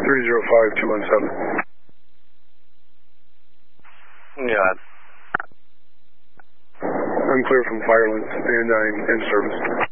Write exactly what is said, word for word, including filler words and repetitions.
three zero five two one seven. Yeah. I'm clear from Firelands, and I'm in service.